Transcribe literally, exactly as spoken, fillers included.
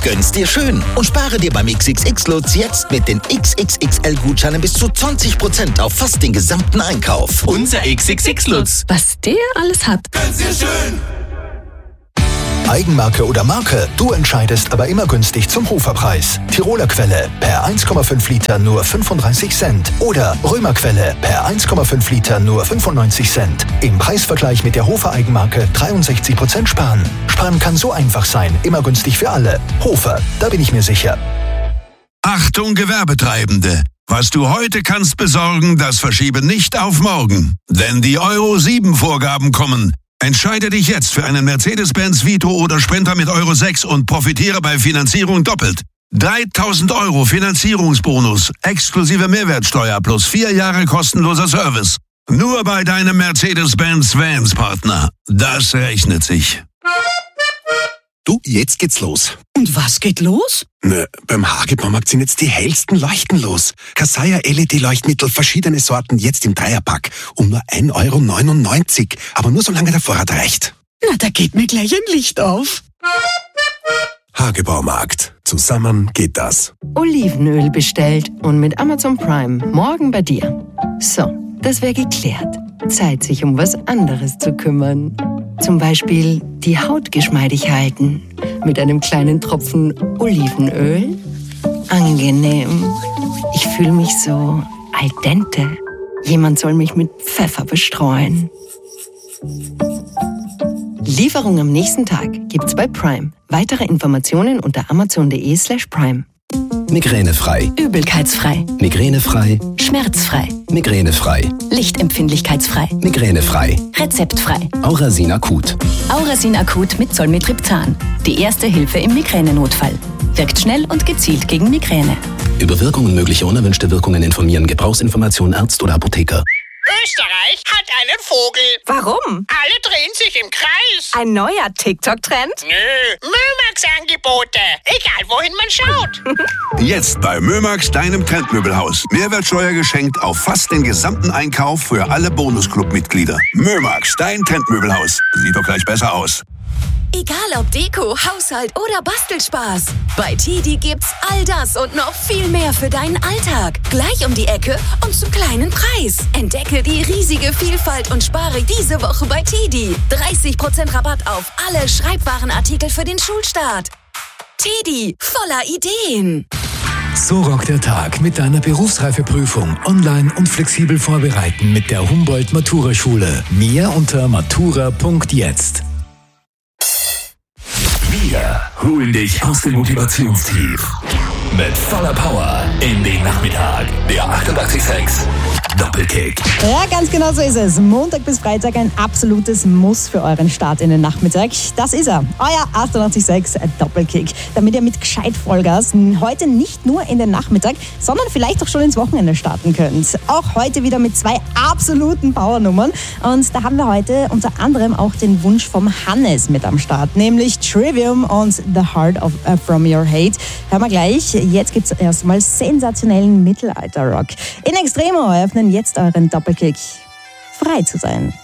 Gönn's dir schön und spare dir beim X X X-Lutz jetzt mit den X X X L-Gutscheinen bis zu zwanzig Prozent auf fast den gesamten Einkauf. Unser X X X-Lutz. Was der alles hat. Gönn's dir schön. Eigenmarke oder Marke, du entscheidest, aber immer günstig zum Hoferpreis. Tiroler Quelle per eins Komma fünf Liter nur fünfunddreißig Cent oder Römer Quelle per eins Komma fünf Liter nur fünfundneunzig Cent. Im Preisvergleich mit der Hofer Eigenmarke dreiundsechzig Prozent sparen. Sparen kann so einfach sein, immer günstig für alle. Hofer, da bin ich mir sicher. Achtung Gewerbetreibende! Was du heute kannst besorgen, das verschiebe nicht auf morgen. Denn die Euro sieben Vorgaben kommen. Entscheide dich jetzt für einen Mercedes-Benz Vito oder Sprinter mit Euro sechs und profitiere bei Finanzierung doppelt. dreitausend Euro Finanzierungsbonus, exklusive Mehrwertsteuer plus vier Jahre kostenloser Service. Nur bei deinem Mercedes-Benz Vans-Partner. Das rechnet sich. Du, jetzt geht's los. Und was geht los? Na, beim Hagebaumarkt sind jetzt die hellsten Leuchten los. Kasaya L E D-Leuchtmittel, verschiedene Sorten, jetzt im Dreierpack. Um nur ein Euro neunundneunzig. Aber nur solange der Vorrat reicht. Na, da geht mir gleich ein Licht auf. Hagebaumarkt. Zusammen geht das. Olivenöl bestellt und mit Amazon Prime morgen bei dir. So, das wäre geklärt. Zeit, sich um was anderes zu kümmern. Zum Beispiel die Haut geschmeidig halten mit einem kleinen Tropfen Olivenöl. Angenehm. Ich fühle mich so al dente. Jemand soll mich mit Pfeffer bestreuen. Lieferung am nächsten Tag gibt's bei Prime. Weitere Informationen unter amazon.de slash prime. Migränefrei. Übelkeitsfrei. Migränefrei. Schmerzfrei. Migränefrei. Lichtempfindlichkeitsfrei. Migränefrei. Rezeptfrei. Aurasin Akut. Aurasin Akut mit Zolmitriptan. Die erste Hilfe im Migränenotfall. Wirkt schnell und gezielt gegen Migräne. Über Wirkung und mögliche unerwünschte Wirkungen informieren. Gebrauchsinformation Arzt oder Apotheker. Österreich hat einen Vogel. Warum? Alle drehen sich im Kreis. Ein neuer TikTok-Trend? Nö, Mömax-Angebote. Egal, wohin man schaut. Jetzt bei Mömax, deinem Trendmöbelhaus. Mehrwertsteuer geschenkt auf fast den gesamten Einkauf für alle Bonusclub-Mitglieder. Mömax, dein Trendmöbelhaus. Sieht doch gleich besser aus. Egal ob Deko, Haushalt oder Bastelspaß. Bei Tidi gibt's all das und noch viel mehr für deinen Alltag. Gleich um die Ecke und zum kleinen Preis. Entdecke die riesige Vielfalt und spare diese Woche bei Tidi. dreißig Prozent Rabatt auf alle Schreibwarenartikel für den Schulstart. Tidi, voller Ideen. So rockt der Tag mit deiner Berufsreifeprüfung online und flexibel vorbereiten mit der Humboldt Matura Schule. Mehr unter matura punkt jetzt. Wir holen dich aus dem Motivationstief. Mit voller Power in den Nachmittag. Der achtundachtzig Komma sechs Doppelkick. Ja, ganz genau so ist es. Montag bis Freitag ein absolutes Muss für euren Start in den Nachmittag. Das ist er, euer achtundachtzig Komma sechs Doppelkick. Damit ihr mit gescheit Vollgas heute nicht nur in den Nachmittag, sondern vielleicht auch schon ins Wochenende starten könnt. Auch heute wieder mit zwei absoluten Powernummern. Und da haben wir heute unter anderem auch den Wunsch vom Hannes mit am Start, nämlich Trivium und The Heart of, uh, From Your Hate. Hören wir gleich. Jetzt gibt es erstmal sensationellen Mittelalter-Rock. In Extremo eröffnen jetzt euren Doppelkick. Frei zu sein.